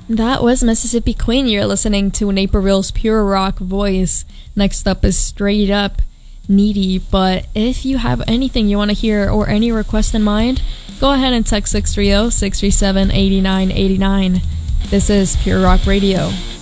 That was Mississippi Queen. You're listening to Naperville's pure rock voice. Next up is Straight Up Needy. But if you have anything you want to hear or any request in mind, go ahead and text 630-637-8989. This is Pure Rock Radio.